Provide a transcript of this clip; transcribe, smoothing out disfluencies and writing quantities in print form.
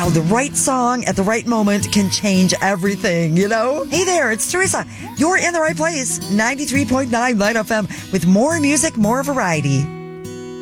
how the right song at the right moment can change everything, you know? Hey there, it's Teresa. You're in the right place. 93.9 Light FM with more music, more variety.